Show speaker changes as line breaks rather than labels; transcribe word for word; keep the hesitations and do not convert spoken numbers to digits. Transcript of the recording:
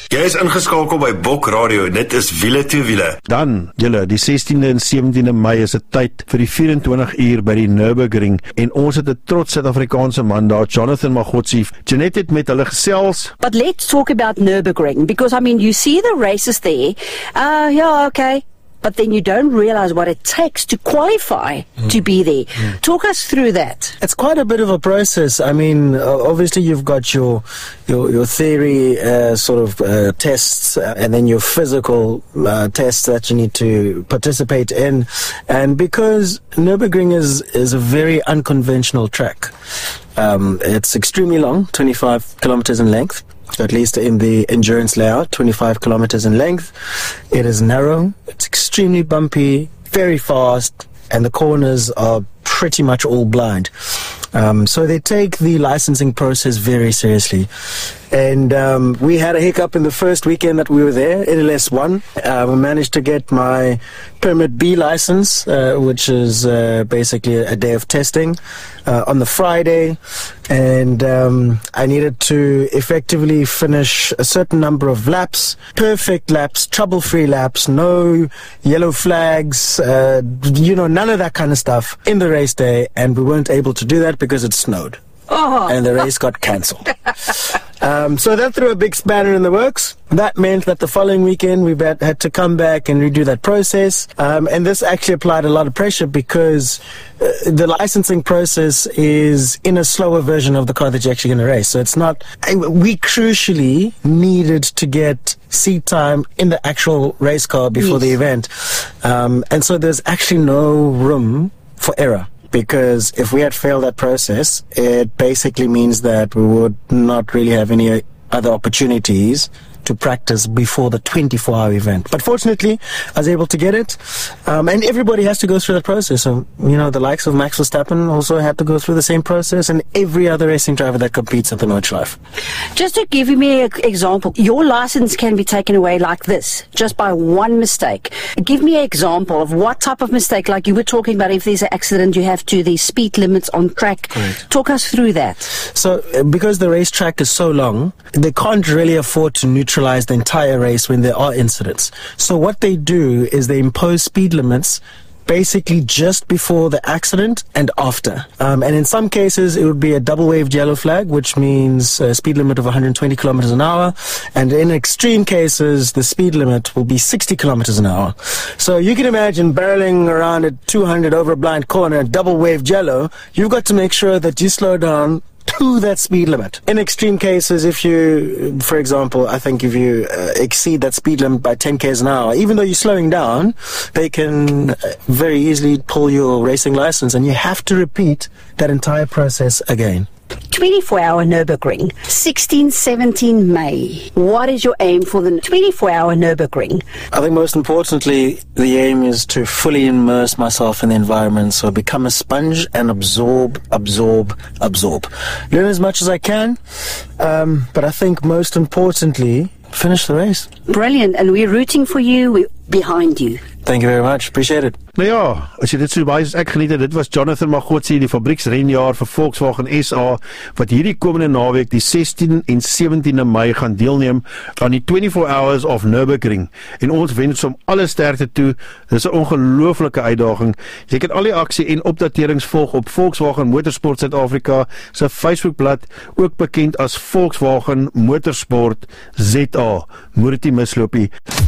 Jy is ingeskakel by Bok Radio, dit is Wiele toe Wiele.
Dan, julle, die sestiende en sewentiende Mei is dit tyd vir die vierentwintig uur by die Nürburgring en ons het 'n trots Suid-Afrikaanse man daar, Jonathan Magotsi. Jeanette het met hulle gesels.
But let's talk about Nürburgring, because I mean, you see the races there, uh, yeah, okay, but then you don't realize what it takes to qualify mm. to be there. Mm. Talk us through that.
It's quite a bit of a process. I mean, obviously you've got your your, your theory uh, sort of uh, tests uh, and then your physical uh, tests that you need to participate in. And because Nürburgring is, is a very unconventional track, um, it's extremely long, twenty-five kilometers in length. At least in the endurance layout, twenty-five kilometers in length. It is narrow, it's extremely bumpy, very fast, and the corners are pretty much all blind. Um, so they take the licensing process very seriously. And um, we had a hiccup in the first weekend that we were there, N L S one. Uh, we managed to get my Permit B license, uh, which is uh, basically a day of testing, uh, on the Friday. And um, I needed to effectively finish a certain number of laps, perfect laps, trouble-free laps, no yellow flags, uh, you know, none of that kind of stuff in the race day. And we weren't able to do that because it snowed. Oh. And the race got cancelled. Um, so that threw a big spanner in the works. That meant that the following weekend we had to come back and redo that process. Um, and this actually applied a lot of pressure because uh, the licensing process is in a slower version of the car that you're actually going to race. So it's not... We crucially needed to get seat time in the actual race car before yes. the event. Um, and so there's actually no room for error. Because if we had failed that process, it basically means that we would not really have any other opportunities to practice before the twenty-four hour event. But fortunately, I was able to get it. Um, and everybody has to go through that process. So, you know, the likes of Max Verstappen also had to go through the same process, and every other racing driver that competes at the Nordschleife.
Just to give me an example, your license can be taken away like this, just by one mistake. Give me an example of what type of mistake, like you were talking about if there's an accident, you have to, the speed limits on track. Correct. Talk us through that.
So, because the racetrack is so long, they can't really afford to neutralize the entire race when there are incidents. So what they do is they impose speed limits basically just before the accident and after. Um, and in some cases, it would be a double-waved yellow flag, which means a speed limit of one hundred twenty kilometers an hour. And in extreme cases, the speed limit will be sixty kilometers an hour. So you can imagine barreling around at two hundred over a blind corner, double-waved yellow. You've got to make sure that you slow down to that speed limit. In extreme cases, if you, for example, I think if you uh, exceed that speed limit by ten kilometers an hour, even though you're slowing down, they can very easily pull your racing license, and you have to repeat that entire process again.
twenty-four hour Nürburgring, sixteen, seventeen May. What is your aim for the twenty-four hour Nürburgring?
I think most importantly, the aim is to fully immerse myself in the environment, so become a sponge and absorb, absorb, absorb. Learn as much as I can, um, but I think most importantly, finish the race.
Brilliant, and we're rooting for you, we're behind you.
Thank you very much, appreciate it.
Nou ja, as jy dit so baie as ek geniet het, dit was Jonathan Magotsi, die fabrieksrenjaer vir Volkswagen S A, wat hierdie komende naweek die sestiende en sewentiende Mei gaan deelneem aan die twenty-four hours of Nürburgring. En ons wens hom alle sterkte toe. Dis 'n ongelooflike uitdaging. Jy kan al die aksie en opdaterings volg op Volkswagen Motorsport Suid-Afrika se Facebookblad, ook bekend as Volkswagen Motorsport Z A. Moet dit nie misloop nie.